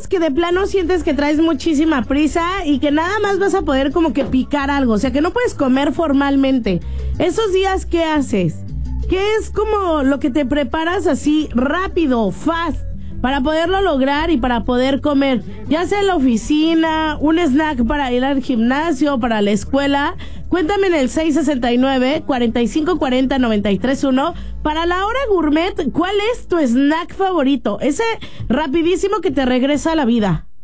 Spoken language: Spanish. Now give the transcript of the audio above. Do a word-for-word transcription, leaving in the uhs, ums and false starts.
días que de plano sientes que traes muchísima prisa y que nada más vas a poder como que picar algo, o sea, que no puedes comer formalmente. Esos días, ¿qué haces? ¿Qué es como lo que te preparas así rápido, fast, para poderlo lograr y para poder comer? Ya sea en la oficina, un snack para ir al gimnasio, para la escuela. Cuéntame en el seis sesenta y nueve, cuarenta y cinco cuarenta, noventa y tres uno. Para la hora gourmet, ¿cuál es tu snack favorito? Ese rapidísimo que te regresa a la vida.